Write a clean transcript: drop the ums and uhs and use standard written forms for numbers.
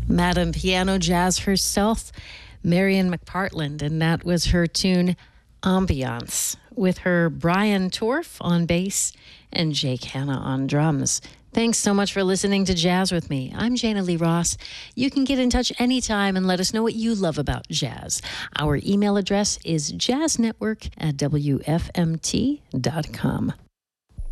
Madame Piano Jazz herself, Marian McPartland, and that was her tune Ambiance, with her Brian Torf on bass and Jake Hanna on drums. Thanks so much for listening to Jazz with me. I'm Jana Lee Ross. You can get in touch anytime and let us know what you love about jazz. Our email address is jazznetwork@wfmt.com.